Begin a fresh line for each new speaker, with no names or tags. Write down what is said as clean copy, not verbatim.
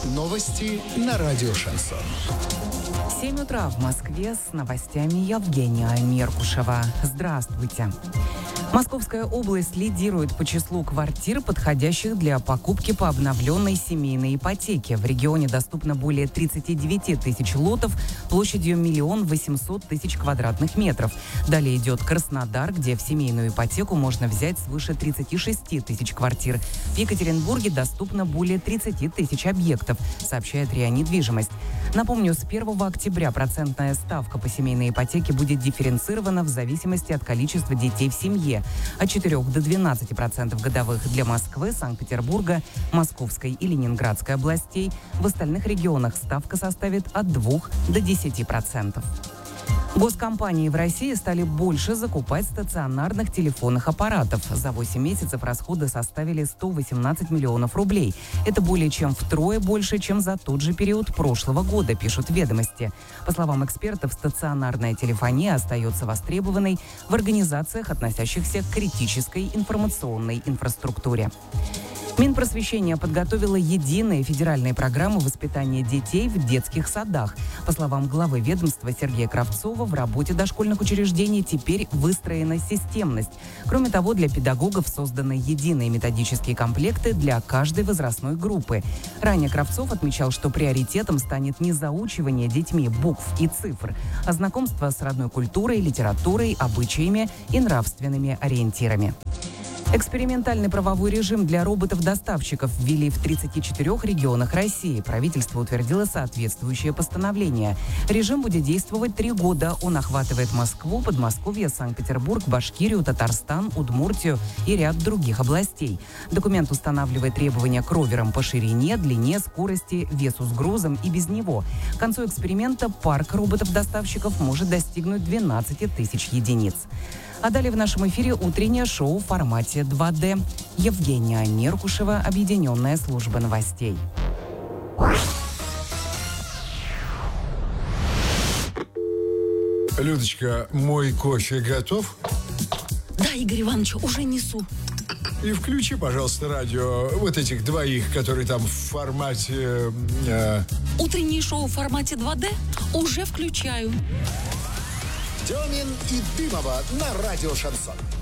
Новости на радио «Шансон».
7 утра в Москве с новостями Евгения Меркушева. Здравствуйте. Московская область лидирует по числу квартир, подходящих для покупки по обновленной семейной ипотеке. В регионе доступно более 39 тысяч лотов площадью 1 800 000 квадратных метров. Далее идет Краснодар, где в семейную ипотеку можно взять свыше 36 тысяч квартир. В Екатеринбурге доступно более 30 тысяч объектов, сообщает РИА Недвижимость. Напомню, с 1 октября процентная ставка по семейной ипотеке будет дифференцирована в зависимости от количества детей в семье. От 4 до 12% годовых для Москвы, Санкт-Петербурга, Московской и Ленинградской областей. В остальных регионах ставка составит от 2 до 10%. Госкомпании в России стали больше закупать стационарных телефонных аппаратов. За 8 месяцев расходы составили 118 миллионов рублей. Это более чем втрое больше, чем за тот же период прошлого года, пишут «Ведомости». По словам экспертов, стационарная телефония остается востребованной в организациях, относящихся к критической информационной инфраструктуре. Минпросвещение подготовило единые федеральные программы воспитания детей в детских садах. По словам главы ведомства Сергея Кравцова, в работе дошкольных учреждений теперь выстроена системность. Кроме того, для педагогов созданы единые методические комплекты для каждой возрастной группы. Ранее Кравцов отмечал, что приоритетом станет не заучивание детьми букв и цифр, а знакомство с родной культурой, литературой, обычаями и нравственными ориентирами. Экспериментальный правовой режим для роботов-доставщиков ввели в 34 регионах России. Правительство утвердило соответствующее постановление. Режим будет действовать 3 года. Он охватывает Москву, Подмосковье, Санкт-Петербург, Башкирию, Татарстан, Удмуртию и ряд других областей. Документ устанавливает требования к роверам по ширине, длине, скорости, весу с грузом и без него. К концу эксперимента парк роботов-доставщиков может достигнуть 12 тысяч единиц. А далее в нашем эфире утреннее шоу в формате 2D. Евгения Меркушева, Объединенная служба новостей.
Людочка, мой кофе готов?
Да, Игорь Иванович, уже несу.
И включи, пожалуйста, радио вот этих двоих, которые там в формате...
Утреннее шоу в формате 2D уже включаю.
Демин и Дымова на радио «Шансон».